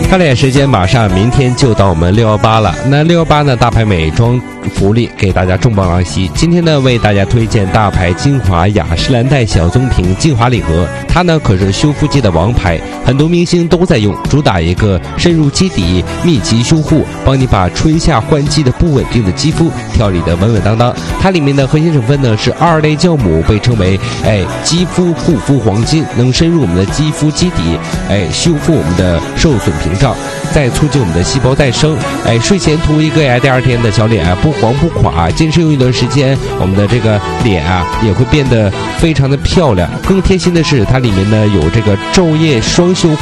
看了眼时间，马上明天就到我们618了。那618呢，大牌美妆福利给大家重磅来袭。今天呢，为大家推荐大牌精华雅诗兰黛小棕瓶精华礼盒，它呢可是修复界的王牌，很多明星都在用，主打一个深入肌底、密集修护，帮你把春夏换季的不稳定的肌肤调理的稳稳当当。它里面的核心成分呢是2类酵母，被称为肌肤护肤黄金，能深入我们的肌肤基底，修复我们的受损屏障，再促进我们的细胞再生。睡前涂一个呀，第二天的小脸不黄不垮，坚持用一段时间，我们的这个脸也会变得非常的漂亮。更贴心的是，它里面呢有这个昼夜双修